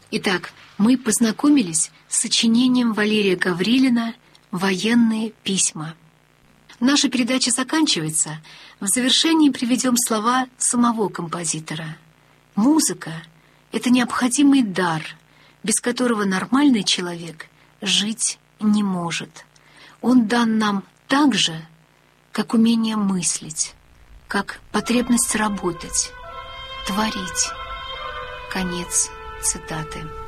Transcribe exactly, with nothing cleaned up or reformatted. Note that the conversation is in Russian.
Итак, мы познакомились с сочинением Валерия Гаврилина «Военные письма». Наша передача заканчивается. В завершении приведем слова самого композитора. Музыка — это необходимый дар, без которого нормальный человек жить не может. Он дан нам так же, как умение мыслить, как потребность работать, творить. Конец цитаты.